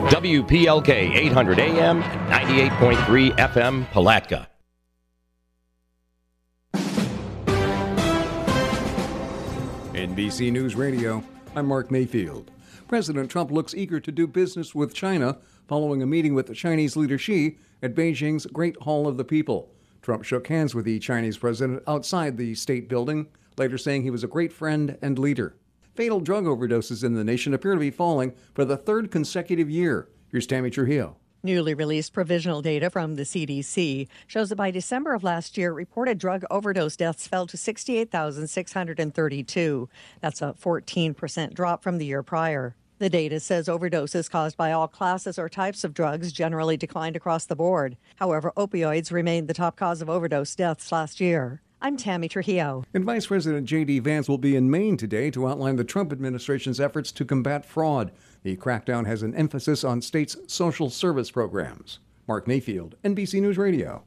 WPLK 800 AM and 98.3 FM Palatka. NBC News Radio, I'm Mark Mayfield. President Trump looks eager to do business with China following a meeting with the Chinese leader Xi at Beijing's Great Hall of the People. Trump shook hands with the Chinese president outside the state building, later saying he was a great friend and leader. Fatal drug overdoses in the nation appear to be falling for the third consecutive year. Here's Tammy Trujillo. Newly released provisional data from the CDC shows that by December of last year, reported drug overdose deaths fell to 68,632. That's a 14% drop from the year prior. The data says overdoses caused by all classes or types of drugs generally declined across the board. However, opioids remained the top cause of overdose deaths last year. I'm Tammy Trujillo. And Vice President J.D. Vance will be in Maine today to outline the Trump administration's efforts to combat fraud. The crackdown has an emphasis on states' social service programs. Mark Mayfield, NBC News Radio.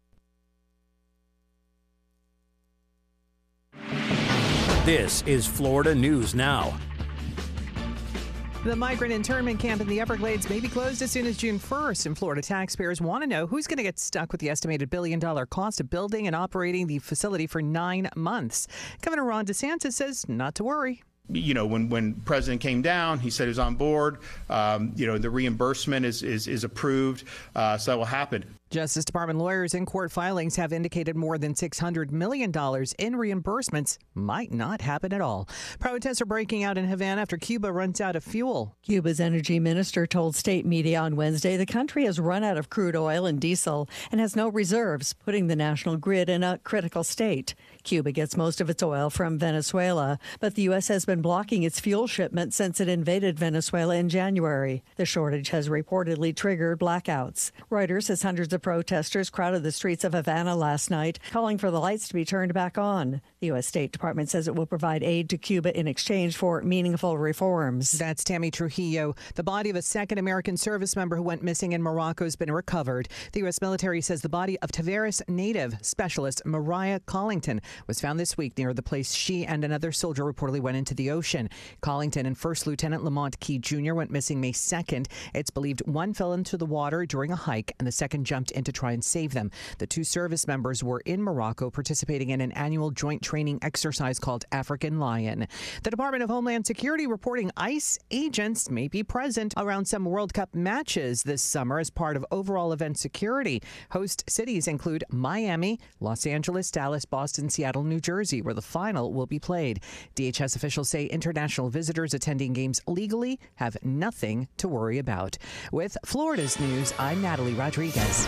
This is Florida News Now. The migrant internment camp in the Everglades may be closed as soon as June 1st, and Florida taxpayers want to know who's going to get stuck with the estimated $1 billion cost of building and operating the facility for 9 months. Governor Ron DeSantis says not to worry. You know, when President came down, he said he was on board. The reimbursement is approved, so that will happen. Justice Department lawyers in court filings have indicated more than $600 million in reimbursements might not happen at all. Protests are breaking out in Havana after Cuba runs out of fuel. Cuba's energy minister told state media on Wednesday the country has run out of crude oil and diesel and has no reserves, putting the national grid in a critical state. Cuba gets most of its oil from Venezuela, but the U.S. has been blocking its fuel shipments since it invaded Venezuela in January. The shortage has reportedly triggered blackouts. Reuters says hundreds of protesters crowded the streets of Havana last night, calling for the lights to be turned back on. The U.S. State Department says it will provide aid to Cuba in exchange for meaningful reforms. That's Tammy Trujillo. The body of a second American service member who went missing in Morocco has been recovered. The U.S. military says the body of Tavares native specialist Mariah Collington was found this week near the place she and another soldier reportedly went into the ocean. Collington and First Lieutenant Lamont Key Jr. went missing May 2nd. It's believed one fell into the water during a hike and the second jumped in to try and save them. The two service members were in Morocco participating in an annual joint training exercise called African Lion. The Department of Homeland Security reporting ICE agents may be present around some World Cup matches this summer as part of overall event security. Host cities include Miami, Los Angeles, Dallas, Boston, Seattle, New Jersey, where the final will be played. DHS officials say international visitors attending games legally have nothing to worry about. With Florida's news, I'm Natalie Rodriguez.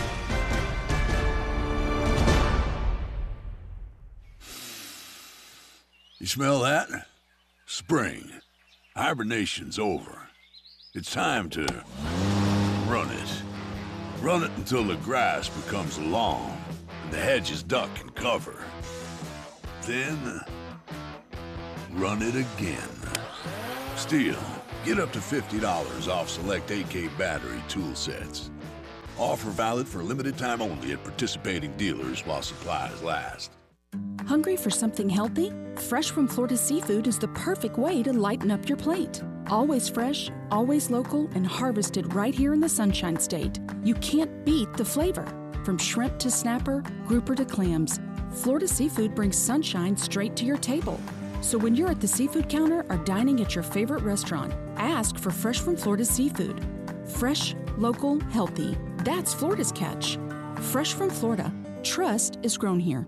You smell that? Spring. Hibernation's over. It's time to run it. Run it until the grass becomes long and the hedges duck and cover. Then, run it again. Stihl, get up to $50 off select AK battery tool sets. Offer valid for limited time only at participating dealers while supplies last. Hungry for something healthy? Fresh from Florida Seafood is the perfect way to lighten up your plate. Always fresh, always local, and harvested right here in the Sunshine State. You can't beat the flavor. From shrimp to snapper, grouper to clams, Florida Seafood brings sunshine straight to your table. So when you're at the seafood counter or dining at your favorite restaurant, ask for Fresh from Florida Seafood. Fresh, local, healthy. That's Florida's catch. Fresh from Florida. Trust is grown here.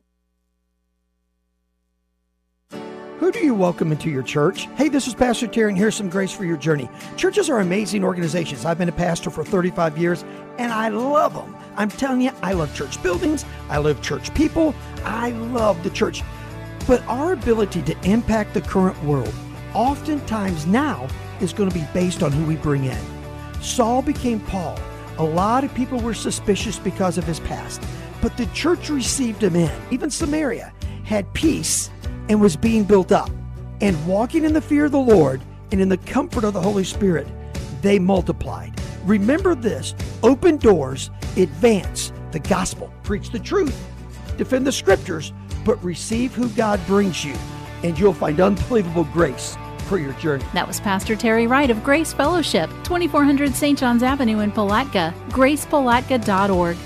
Who do you welcome into your church? Hey, this is Pastor Terry, and here's some grace for your journey. Churches are amazing organizations. I've been a pastor for 35 years, and I love them. I'm telling you, I love church buildings. I love church people. I love the church. But our ability to impact the current world, oftentimes now, is going to be based on who we bring in. Saul became Paul. A lot of people were suspicious because of his past, but the church received him in. Even Samaria had peace and was being built up. And walking in the fear of the Lord and in the comfort of the Holy Spirit, they multiplied. Remember this: open doors advance the gospel. Preach the truth, defend the scriptures, but receive who God brings you, and you'll find unbelievable grace for your journey. That was Pastor Terry Wright of Grace Fellowship, 2400 St. John's Avenue in Palatka, gracepalatka.org.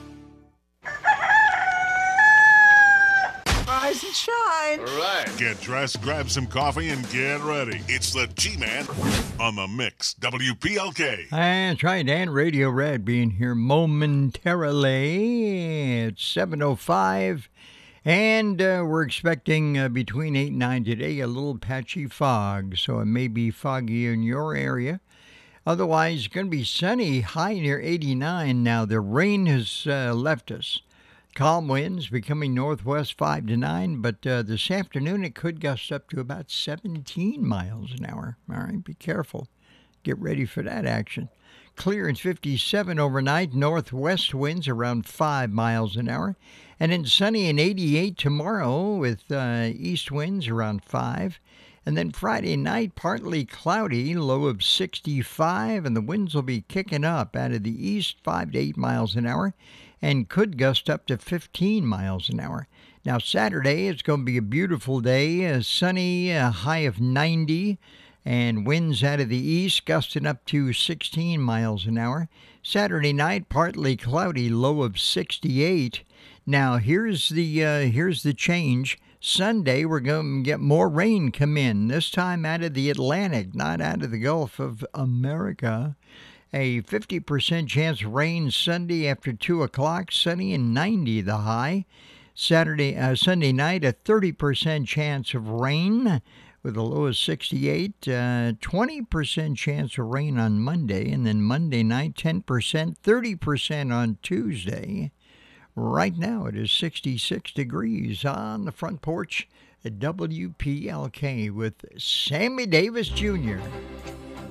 Rise and shine. All right. Get dressed, grab some coffee, and get ready. It's the G-Man on the Mix, WPLK. That's right, and Radio Red being here momentarily. It's 7:05, and we're expecting between 8 and 9 today, a little patchy fog, so it may be foggy in your area. Otherwise, it's going to be sunny, high near 89. Now, the rain has left us. Calm winds becoming northwest 5 to 9, but this afternoon it could gust up to about 17 miles an hour. All right, be careful. Get ready for that action. Clear and 57 overnight, northwest winds around 5 miles an hour. And then sunny and 88 tomorrow with east winds around 5. And then Friday night, partly cloudy, low of 65, and the winds will be kicking up out of the east 5 to 8 miles an hour. And could gust up to 15 miles an hour. Now, Saturday, it's going to be a beautiful day, sunny, a high of 90, and winds out of the east gusting up to 16 miles an hour. Saturday night, partly cloudy, low of 68. Now, here's the change. Sunday, we're going to get more rain come in, this time out of the Atlantic, not out of the Gulf of America. A 50% chance of rain Sunday after 2 o'clock, sunny and 90 the high. Sunday night, a 30% chance of rain with a low of 68. 20% chance of rain on Monday, and then Monday night, 10%, 30% on Tuesday. Right now, it is 66 degrees on the front porch at WPLK with Sammy Davis Jr.